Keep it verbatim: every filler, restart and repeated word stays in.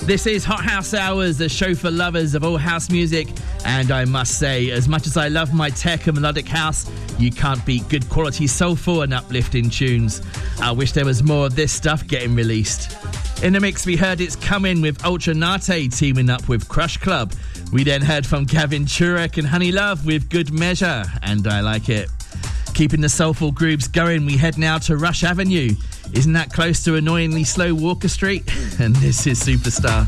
This is Hot House Hours, the show for lovers of all house music. And I must say, as much as I love my tech and melodic house, you can't beat good quality soulful and uplifting tunes. I wish there was more of this stuff getting released. In the mix, we heard It's Coming with Ultra Nate teaming up with Crush Club. We then heard from Gavin Turek and Honey Love with Good Measure, and I Like It. Keeping the soulful grooves going, we head now to Rush Avenue. Isn't that close to annoyingly slow Walker Street? And this is Superstar.